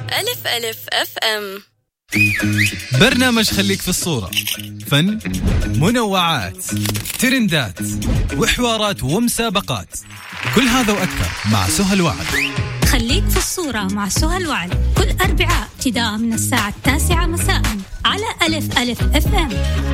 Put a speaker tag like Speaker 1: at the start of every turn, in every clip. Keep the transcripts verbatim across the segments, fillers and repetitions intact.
Speaker 1: ألف ألف أف أم.
Speaker 2: برنامج خليك في الصورة، فن، منوعات، ترندات، وحوارات ومسابقات، كل هذا وأكثر مع سهى الوعد.
Speaker 3: خليك في الصورة مع سهى الوعد كل أربعاء ابتداء من الساعة التاسعة مساء على ألف ألف أف أم.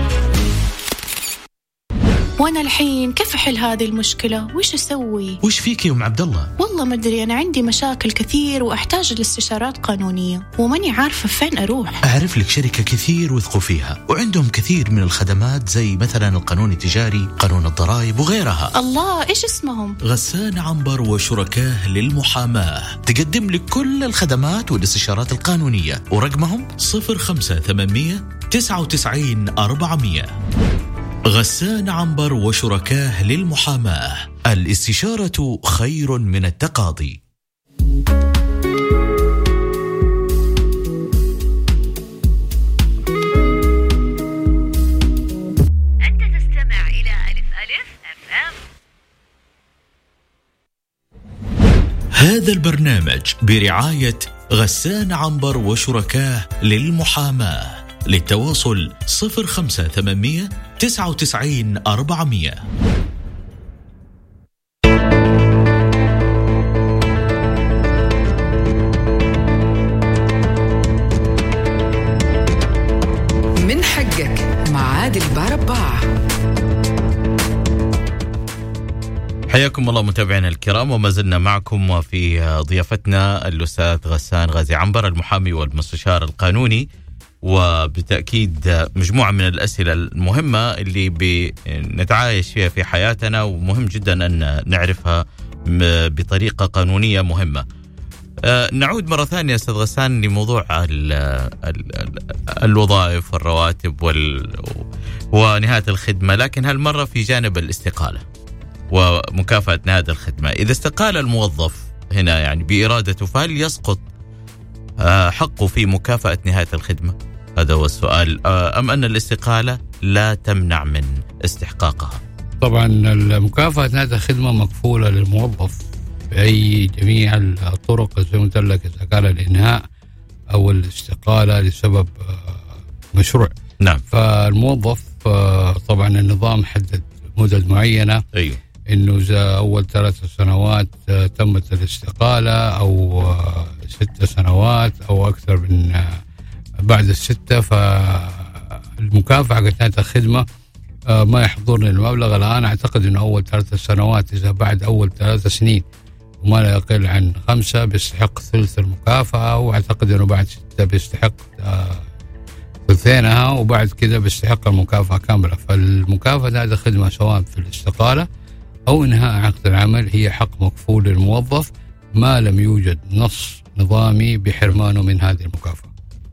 Speaker 4: وانا الحين كيف احل هذه المشكله؟ وش اسوي؟
Speaker 5: وش فيك يا ام عبد الله؟
Speaker 4: والله ما ادري، انا عندي مشاكل كثير واحتاج لاستشارات قانونيه وماني عارفه فين اروح.
Speaker 5: اعرف لك شركه كثير وثقوا فيها وعندهم كثير من الخدمات زي مثلا القانون التجاري، قانون الضرائب وغيرها.
Speaker 4: الله، ايش اسمهم؟
Speaker 5: غسان عنبر وشركاه للمحاماه، تقدم لك كل الخدمات والاستشارات القانونيه، ورقمهم صفر خمسة ثمانمية تسعة وتسعين أربعمية. غسان عنبر وشركاه للمحاماة، الاستشارة خير من التقاضي.
Speaker 1: أنت تستمع إلى ألف ألف أف أم.
Speaker 5: هذا البرنامج برعاية غسان عنبر وشركاه للمحاماة. للتواصل صفر خمسة ثمانمية تسعة وتسعين أربعمية.
Speaker 6: من حقك مع عادل بارباع.
Speaker 7: حياكم الله متابعينا الكرام، وما زلنا معكم وفي ضيافتنا الأستاذ غسان غازي عنبر، المحامي والمستشار القانوني، وبالتأكيد مجموعة من الأسئلة المهمة اللي بنتعايش فيها في حياتنا، ومهم جدا أن نعرفها بطريقة قانونية مهمة. نعود مرة ثانية أستاذ غسان لموضوع ال ال الوظائف والرواتب وال ونهاية الخدمة، لكن هالمرة في جانب الاستقالة ومكافأة نهاية الخدمة. إذا استقال الموظف هنا يعني بإرادته، فهل يسقط حقه في مكافأة نهاية الخدمة؟ هذا هو السؤال، أم أن الاستقالة لا تمنع من استحقاقها؟
Speaker 8: طبعا المكافأة نهاية الخدمة مكفولة للموظف بأي جميع الطرق، زي ما قلت لك، إذا كان الإنهاء أو الاستقالة لسبب مشروع.
Speaker 7: نعم.
Speaker 8: فالموظف طبعا النظام حدد مدد معينة.
Speaker 7: أيوه.
Speaker 8: إنه إذا أول ثلاث سنوات تمت الاستقالة، أو ست سنوات أو أكثر من بعد الستة، فالمكافأة حقت نهاية الخدمة ما يحضرني المبلغ الآن. أعتقد إنه أول ثلاث سنوات، إذا بعد أول ثلاث سنين وما لا يقل عن خمسة، بيستحق ثلث المكافأة، وأعتقد إنه بعد ستة بيستحق ثلثينها، وبعد كده بيستحق المكافأة كاملة. فالمكافأة نهاية الخدمة سواء في الاستقالة أو إنهاء عقد العمل هي حق مكفول للموظف ما لم يوجد نص نظامي بحرمانه من هذه المكافأة.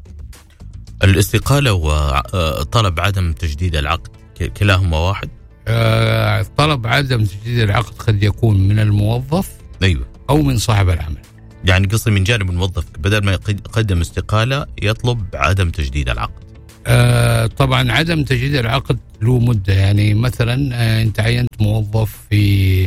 Speaker 7: الاستقالة وطلب عدم تجديد العقد كلاهما واحد؟
Speaker 8: أه طلب عدم تجديد العقد قد يكون من الموظف.
Speaker 7: أيوة.
Speaker 8: أو من صاحب العمل.
Speaker 7: يعني قصدي من جانب الموظف، بدل ما يقدم استقالة يطلب عدم تجديد العقد.
Speaker 8: أه طبعا عدم تجديد العقد له مدة، يعني مثلا أه أنت عينت موظف في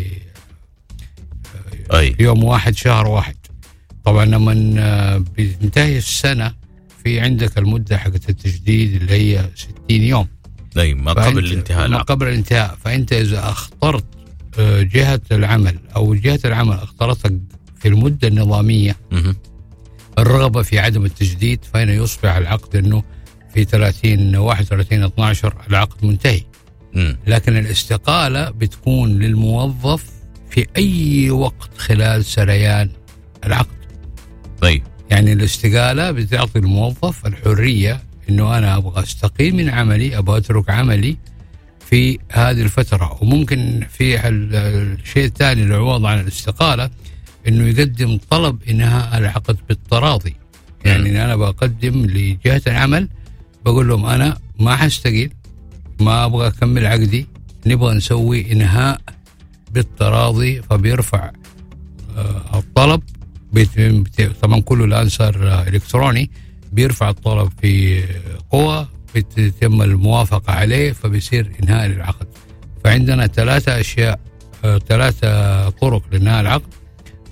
Speaker 7: أي.
Speaker 8: يوم واحد شهر واحد، طبعا لما بينتهي السنة في عندك المدة حقت التجديد اللي هي ستين يوم.
Speaker 7: أي ما قبل الانتهاء.
Speaker 8: ما قبل الانتهاء. فأنت إذا اخترت جهة العمل أو جهة العمل اخترتك في المدة النظامية
Speaker 7: م-
Speaker 8: الرغبة في عدم التجديد، فهنا يصبح العقد أنه في ثلاثين واحد وثلاثين اثنا عشر العقد منتهي.
Speaker 7: م.
Speaker 8: لكن الاستقالة بتكون للموظف في أي وقت خلال سريان العقد.
Speaker 7: طيب.
Speaker 8: يعني الاستقالة بتعطي الموظف الحرية إنه أنا أبغى أستقيل من عملي، أبغى أترك عملي في هذه الفترة. وممكن في الشيء الثاني العوض عن الاستقالة إنه يقدم طلب إنهاء العقد بالتراضي. يعني أنا بقدم لجهة العمل بقول لهم أنا ما حستقيل، ما أبغى أكمل عقدي، نبغى نسوي إنهاء بالتراضي. فبيرفع آه الطلب، طبعا كله الآن صار إلكتروني، بيرفع الطلب في قوة، بتتم الموافقة عليه، فبيصير إنهاء العقد. فعندنا ثلاثة أشياء، ثلاثة طرق لإنهاء العقد،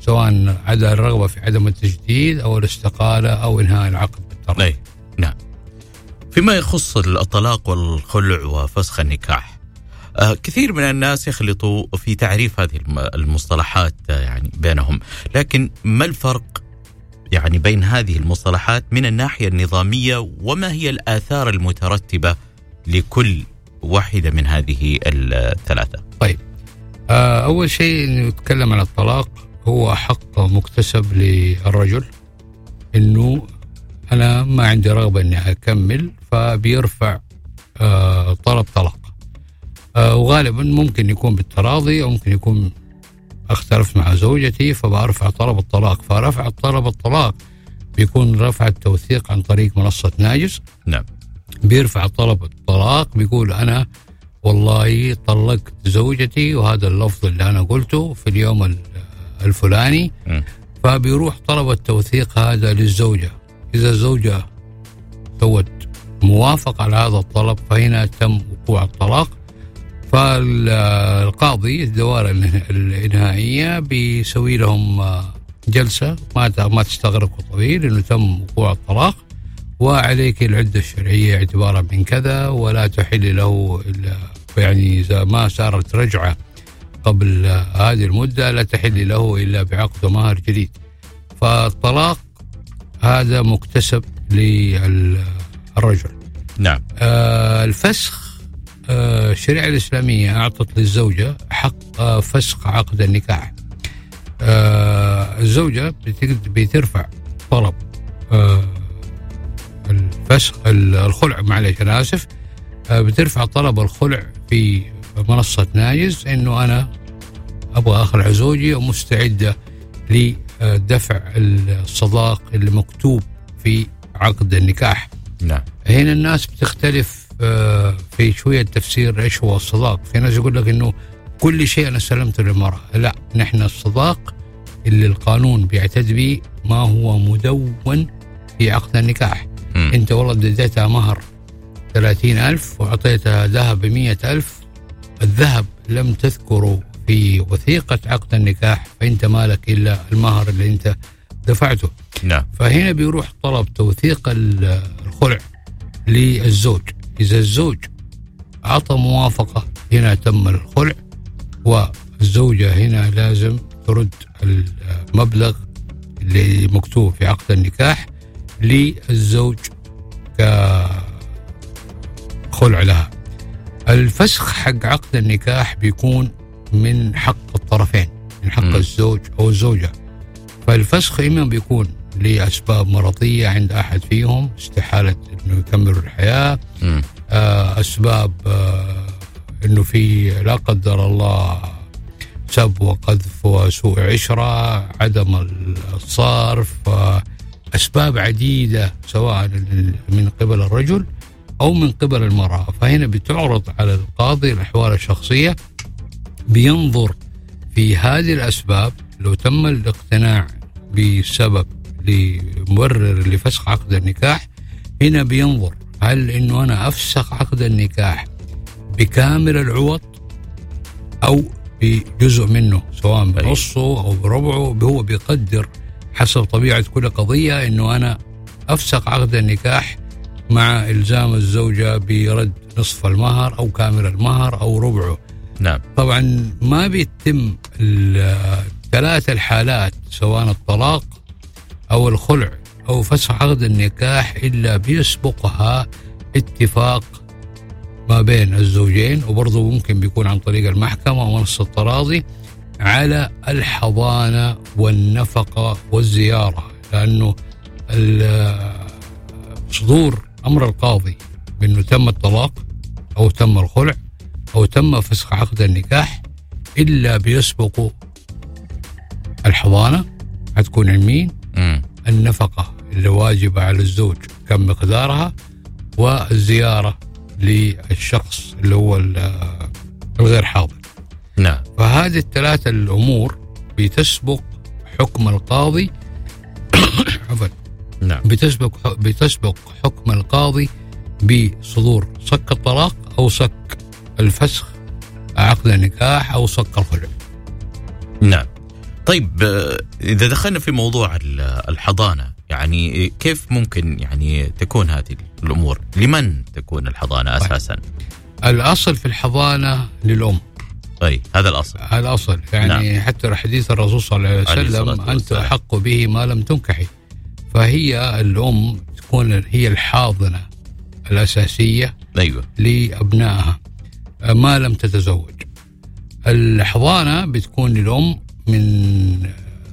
Speaker 8: سواء عدا الرغبة في عدم التجديد أو الاستقالة أو إنهاء العقد بالطلاق.
Speaker 7: أي نعم. فيما يخص الطلاق والخلع وفسخ النكاح، آه كثير من الناس يخلطوا في تعريف هذه المصطلحات آه يعني بينهم، لكن ما الفرق يعني بين هذه المصطلحات من الناحية النظامية، وما هي الآثار المترتبة لكل واحدة من هذه الثلاثة؟
Speaker 8: طيب، آه أول شيء نتكلم عن الطلاق. هو حق مكتسب للرجل، إنه أنا ما عندي رغبة إني أكمل، فبيرفع آه طلب طلاق، آه وغالبا ممكن يكون بالتراضي أو ممكن يكون اختلفت مع زوجتي فبرفع طلب الطلاق. فرفع طلب الطلاق بيكون رفع التوثيق عن طريق منصة ناجز.
Speaker 7: نعم.
Speaker 8: بيرفع طلب الطلاق، بيقول أنا والله طلقت زوجتي وهذا اللفظ اللي أنا قلته في اليوم الفلاني. م. فبيروح طلب التوثيق هذا للزوجة. إذا الزوجة سوت موافق على هذا الطلب فهنا تم وقوع الطلاق. فالقاضي الدوائر الإنهائية بيسوي لهم جلسة ما ما تستغرق طويل إنه تم وقوع الطلاق، وعليك العدة الشرعية اعتبارا من كذا، ولا تحل له إلا يعني إذا ما صارت رجعة قبل هذه المدة لا تحل له إلا بعقد مهر جديد. فالطلاق هذا مكتسب للرجل.
Speaker 7: نعم.
Speaker 8: آه الفسخ، آه الشريعة الإسلامية أعطت للزوجة حق آه فسخ عقد النكاح. آه الزوجة بترفع طلب آه الفسخ الخلع، معلش أنا آسف، آه بترفع طلب الخلع في منصة ناجز، إنه أنا أبغى أخلع زوجي ومستعدة لدفع الصداق اللي مكتوب في عقد النكاح.
Speaker 7: نعم.
Speaker 8: هنا الناس بتختلف في شوية تفسير إيش هو الصداق. في ناس يقول لك إنه كل شيء أنا سلمته للمرأة. لا، نحن الصداق اللي القانون بيعتد به ما هو مدون في عقد النكاح. م. أنت والله اديتها مهر ثلاثين ألف وأعطيتها ذهب بمية ألف، الذهب لم تذكره في وثيقة عقد النكاح، فأنت مالك إلا المهر اللي أنت دفعته.
Speaker 7: نعم.
Speaker 8: فهنا بيروح طلب توثيق الخلع للزوج. إذا الزوج أعطى موافقة هنا تم الخلع، والزوجة هنا لازم ترد المبلغ اللي مكتوب في عقد النكاح للزوج كخلع لها. الفسخ حق عقد النكاح بيكون من حق الطرفين، من حق م. الزوج أو الزوجة. فالفسخ إما بيكون لأسباب مرضية عند أحد فيهم، استحالة إنه يكملوا الحياة، آه أسباب آه إنه في لا قدر الله سب وقذف وسوء عشرة، عدم الصرف، آه أسباب عديدة سواء من قبل الرجل أو من قبل المرأة. فهنا بتعرض على القاضي الأحوال الشخصية، بينظر في هذه الأسباب. لو تم الاقتناع بسبب لمبرر لفسخ عقد النكاح، هنا بينظر هل إنه أنا أفسخ عقد النكاح بكامل العوض أو بجزء منه، سواء بنصه أو بربعه. هو بيقدر حسب طبيعة كل قضية إنه أنا أفسخ عقد النكاح مع إلزام الزوجة برد نصف المهر أو كامل المهر أو ربعه.
Speaker 7: نعم.
Speaker 8: طبعا ما بيتم الثلاث الحالات سواء الطلاق أو الخلع أو فسخ عقد النكاح إلا بيسبقها اتفاق ما بين الزوجين، وبرضه ممكن بيكون عن طريق المحكمة ومنصة التراضي على الحضانة والنفقة والزيارة. لأنه صدور أمر القاضي بأنه تم الطلاق أو تم الخلع أو تم فسخ عقد النكاح إلا بيسبق الحضانة هتكون عن مين؟ م. النفقة اللي واجبة على الزوج كم مقدارها، والزيارة للشخص اللي هو الغير حاضر.
Speaker 7: نعم.
Speaker 8: فهذه الثلاثة الأمور بتسبق حكم القاضي.
Speaker 7: نعم.
Speaker 8: بتسبق بتسبق حكم القاضي بصدور صك الطلاق أو صك الفسخ عقد النكاح أو صك الخلع.
Speaker 7: نعم. طيب إذا دخلنا في موضوع الحضانة، يعني كيف ممكن يعني تكون هذه الأمور؟ لمن تكون الحضانة أساسا؟
Speaker 8: الأصل في الحضانة للأم.
Speaker 7: طيب هذا الأصل.
Speaker 8: هذا الأصل يعني نعم. حتى حديث الرسول صلى الله عليه وسلم أنت أحق به ما لم تنكحي. فهي الأم تكون هي الحاضنة الأساسية
Speaker 7: أيوة.
Speaker 8: لأبنائها ما لم تتزوج. الحضانة بتكون للأم من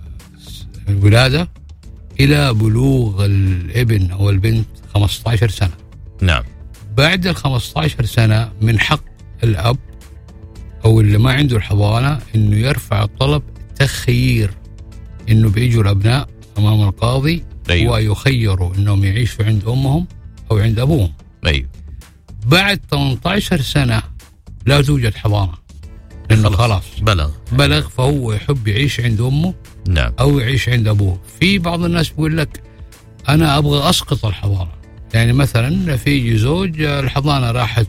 Speaker 8: الولادة إلى بلوغ الابن أو البنت خمسة عشر سنة.
Speaker 7: نعم.
Speaker 8: بعد ال خمسة عشر سنة من حق الأب أو اللي ما عنده الحضانة إنه يرفع الطلب تخيير، إنه بيجوا الأبناء أمام القاضي أيوة. ويخيروا إنهم يعيشوا عند أمهم أو عند أبوهم.
Speaker 7: أيوة.
Speaker 8: بعد ثمانية عشر سنة لا توجد حضانة، لأنه خلاص, خلاص
Speaker 7: بلغ
Speaker 8: بلغ فهو يحب يعيش عند أمه
Speaker 7: نعم.
Speaker 8: أو يعيش عند أبوه. في بعض الناس بيقول لك أنا أبغى أسقط الحضانة، يعني مثلا في زوج الحضانة راحت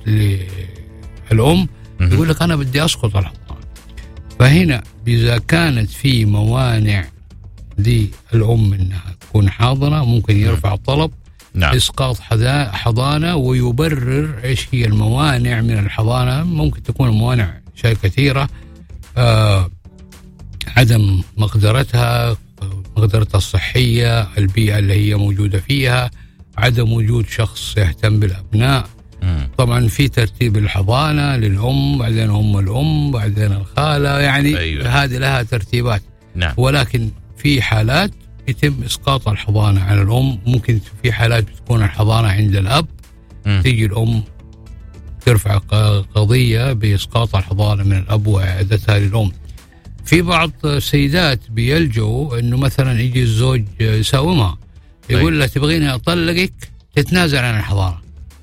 Speaker 8: للأم يقول لك أنا بدي أسقط الحضانة. فهنا إذا كانت في موانع للأم إنها تكون حاضنة ممكن يرفع طلب نعم. إسقاط حضانة ويبرر إيش هي الموانع من الحضانة. ممكن تكون الموانع شيء كثيرة، آه عدم مقدرتها مقدرتها الصحية، البيئة اللي هي موجودة فيها، عدم وجود شخص يهتم بالأبناء. م. طبعا في ترتيب الحضانة للأم، بعدين أم الأم، بعدين الخالة، يعني أيوة. هذه لها ترتيبات
Speaker 7: نعم.
Speaker 8: ولكن في حالات يتم إسقاط الحضانة على الأم. ممكن في حالات بتكون الحضانة عند الأب م. تيجي الأم ترفع قضية بإسقاط الحضانة من الأب وإعادتها للأم. في بعض السيدات بيلجوا إنه مثلا يجي الزوج يساومها يقول لها تبغيني أطلقك تتنازل عن الحضانة،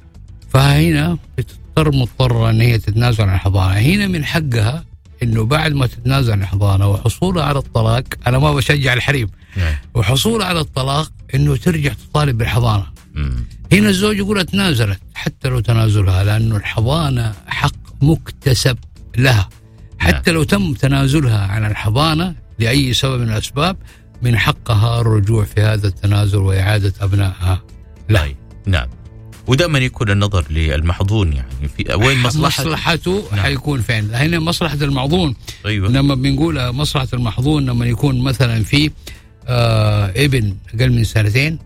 Speaker 8: فهنا بتضطر مضطرة إن هي تتنازل عن الحضانة. هنا من حقها إنه بعد ما تتنازل عن الحضانة وحصولها على الطلاق، أنا ما بشجع الحريم، وحصولها على الطلاق إنه ترجع تطالب بالحضانة. هنا الزوج يقول تنازلت حتى لو تنازلها، لأنه الحضانة حق مكتسب لها، حتى لو تم تنازلها عن الحضانة لأي سبب من الأسباب من حقها الرجوع في هذا التنازل وإعادة أبنائها له.
Speaker 7: نعم. ودائما يكون النظر للمحظون، يعني في وين مصلحته
Speaker 8: مصلحته نعم. حيكون فين. هنا مصلحة المحظون
Speaker 7: أيوة.
Speaker 8: لما بنقول مصلحة المحظون لما يكون مثلا في آه ابن أقل من سنتين،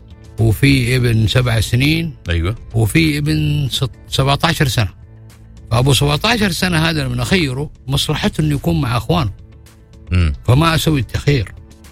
Speaker 8: وفي ابن سبع سنين
Speaker 7: أيوة.
Speaker 8: وفي ابن سبعة عشر سنة. فأبو سبعة عشر سنة هذا لما أخيره مصلحته إنه يكون مع أخوانه، م. فما أسوي التخيير.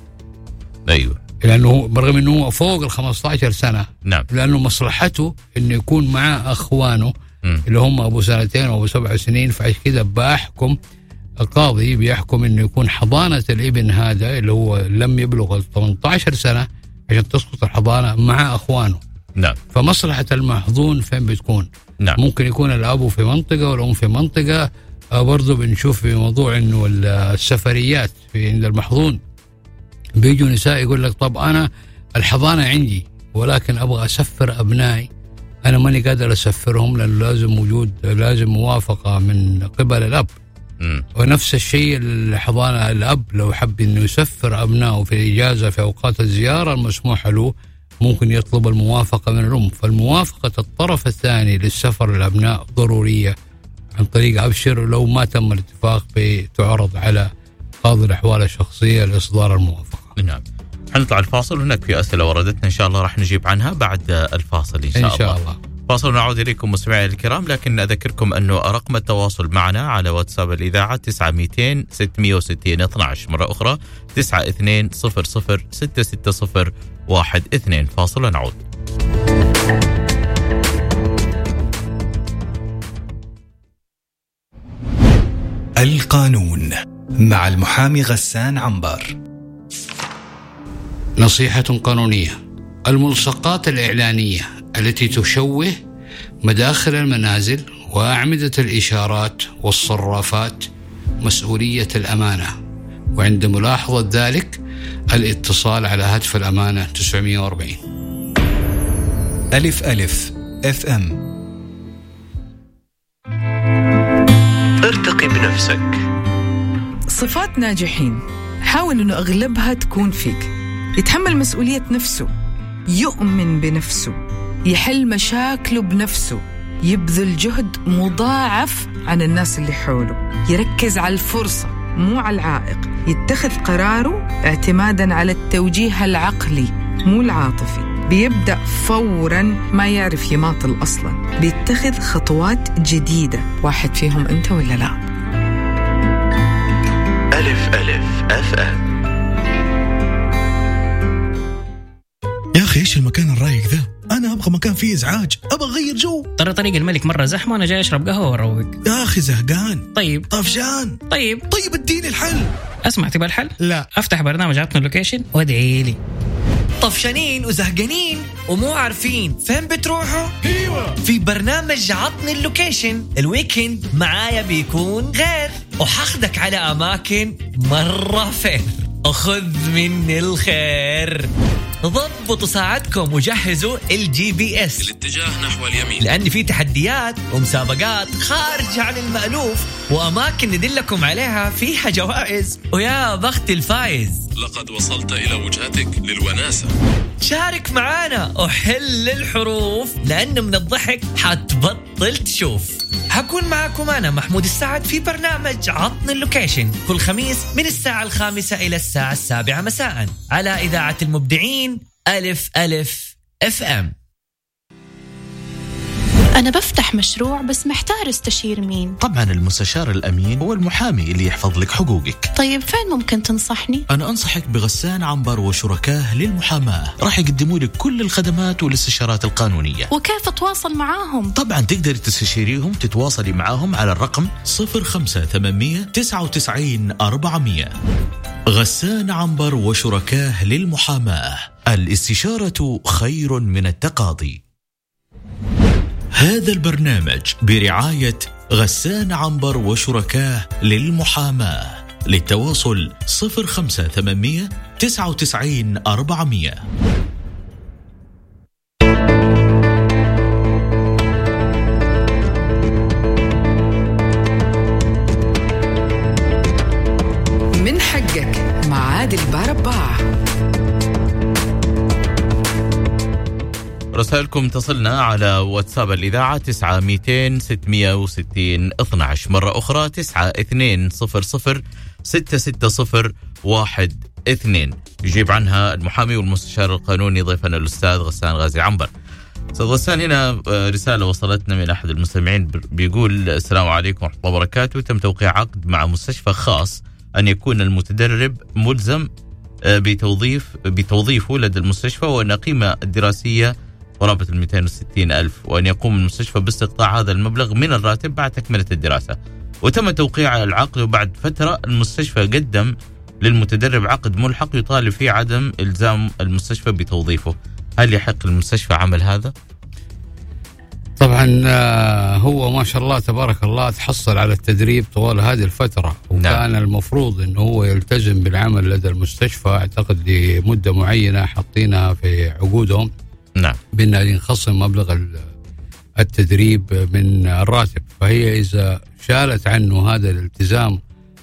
Speaker 7: أيوة.
Speaker 8: لأنه برغم إنه فوق الخمسة عشر سنة
Speaker 7: نعم.
Speaker 8: لأنه مصلحته إنه يكون مع أخوانه م. اللي هم أبو سنتين وأبو سبع سنين. فعش كده بحكم القاضي بيحكم إنه يكون حضانة الابن هذا اللي هو لم يبلغ ثمانية عشر سنة عشان تسقط الحضانة مع أخوانه.
Speaker 7: نعم.
Speaker 8: فمصلحة المحظون فين بتكون؟
Speaker 7: نعم.
Speaker 8: ممكن يكون الأب في منطقة والأم في منطقة. برضو بنشوف في موضوع إنه السفريات في عند المحظون بيجوا نساء يقول لك طب أنا الحضانة عندي ولكن أبغى أسفر أبنائي، أنا ماني قادر أسفرهم لأنه لازم وجود لازم موافقة من قبل الأب. م. ونفس الشيء الحضانة، الأب لو حب إنه يسفر أبنائه في الإجازة في أوقات الزيارة المسموحة له ممكن يطلب الموافقة من الأم. فالموافقة الطرف الثاني للسفر للأبناء ضرورية عن طريق أبشر، لو ما تم الاتفاق بتعرض على قاضي الأحوال الشخصية لإصدار الموافقة.
Speaker 7: نعم. حنطلع الفاصل، هناك في أسئلة وردتنا إن شاء الله راح نجيب عنها بعد الفاصل إن شاء,
Speaker 8: إن شاء الله. الله.
Speaker 7: فاصل ونعود إليكم مستمعي الكرام، لكن أذكركم أنه رقم التواصل معنا على واتساب الإذاعة تسعة مئتين ستمئة وستين اثناعش، مرة أخرى تسعة اثنين صفر صفر ستة ستة صفر واحد اثنين. فاصل ونعود.
Speaker 2: القانون مع المحامي غسان عنبر.
Speaker 8: نصيحة قانونية: الملصقات الإعلانية التي تشوه مداخل المنازل وأعمدة الإشارات والصرافات مسؤولية الأمانة، وعند ملاحظة ذلك الاتصال على هاتف الأمانة تسعمئة وأربعين.
Speaker 2: ألف ألف اف ام.
Speaker 9: ارتقي بنفسك.
Speaker 6: صفات ناجحين: يحاول أنه أغلبها تكون فيك. يتحمل مسؤولية نفسه، يؤمن بنفسه، يحل مشاكله بنفسه، يبذل جهد مضاعف عن الناس اللي حوله، يركز على الفرصة مو على العائق، يتخذ قراره اعتمادا على التوجيه العقلي مو العاطفي، بيبدأ فوراً ما يعرف يماطل أصلاً، بيتخذ خطوات جديدة. واحد فيهم أنت ولا لا؟
Speaker 5: ألف ألف أف أم.
Speaker 2: يا أخي إيش المكان الرايق ذا؟ أنا أبغى مكان فيه إزعاج، أبغى أغير جو.
Speaker 9: ترى طريق الملك مرة زحمة وأنا جاي أشرب قهوة وأروق.
Speaker 2: يا أخي زهقان.
Speaker 9: طيب
Speaker 2: طفشان.
Speaker 9: طيب
Speaker 2: طيب اديني الحل.
Speaker 9: أسمع، تبى الحل؟
Speaker 2: لا.
Speaker 9: أفتح برنامج عطنا اللوكيشن وادعي لي.
Speaker 10: طفشانين وزهقانين ومو عارفين فين بتروحوا؟
Speaker 2: ايوه،
Speaker 10: في برنامج عطني اللوكيشن الويكند معايا بيكون غير، وحاخدك على أماكن مرة فين. أخذ مني الخير. ضبطوا ساعتكم وجهزوا الجي بي اس
Speaker 11: الاتجاه نحو اليمين،
Speaker 10: لأن في تحديات ومسابقات خارجة عن المألوف وأماكن ندلكم عليها فيها جوائز، ويا بخت الفايز.
Speaker 11: لقد وصلت إلى وجهتك للوناسة.
Speaker 10: شارك معانا وحل الحروف، لأنه من الضحك حتبطل تشوف. هكون معاكم أنا محمود السعد في برنامج عطني اللوكيشن كل خميس من الساعة الخامسة إلى الساعة السابعة مساء على إذاعة المبدعين ألف ألف أف أم.
Speaker 4: أنا بفتح مشروع بس محتار استشير مين؟
Speaker 5: طبعا المستشار الأمين هو المحامي اللي يحفظ لك حقوقك.
Speaker 4: طيب فين ممكن تنصحني؟
Speaker 5: أنا أنصحك بغسان عنبر وشركاه للمحاماة، راح يقدموا لك كل الخدمات والاستشارات القانونية.
Speaker 4: وكيف أتواصل معاهم؟
Speaker 5: طبعا تقدر تستشيريهم، تتواصلي معاهم على الرقم صفر خمسة ثمانمية تسعة وتسعين أربعمية. غسان عنبر وشركاه للمحاماة، الاستشارة خير من التقاضي. هذا البرنامج برعاية غسان عنبر وشركاه للمحاماة. للتواصل صفر خمسة ثمانمية تسعة وتسعين أربعمية.
Speaker 6: من حقك مع عادل بارباع.
Speaker 7: رسائلكم تصلنا على واتساب الإذاعة تسعة مئتين ستمية وستين اثناعش، مرة أخرى تسعة اثنين صفر صفر ستة ستة صفر واحد اثنين. يجيب عنها المحامي والمستشار القانوني ضيفنا الأستاذ غسان غازي عنبر. أستاذ غسان، هنا رسالة وصلتنا من أحد المستمعين بيقول: السلام عليكم ورحمة الله وبركاته. تم توقيع عقد مع مستشفى خاص أن يكون المتدرب ملزم بتوظيف بتوظيفه لدى المستشفى، وأن القيمة الدراسية قرابة المئتين وستين ألف، وأن يقوم المستشفى باستقطاع هذا المبلغ من الراتب بعد تكملة الدراسة. وتم توقيع العقد، وبعد فترة المستشفى قدم للمتدرب عقد ملحق يطالب فيه عدم إلزام المستشفى بتوظيفه. هل يحق للمستشفى عمل هذا؟
Speaker 8: طبعا هو ما شاء الله تبارك الله تحصل على التدريب طوال هذه الفترة، وكان نعم. المفروض أنه هو يلتزم بالعمل لدى المستشفى، أعتقد لمدة معينة حاطينها في عقودهم.
Speaker 7: نعم.
Speaker 8: بأنها ينخصم مبلغ التدريب من الراتب، فهي إذا شالت عنه هذا الالتزام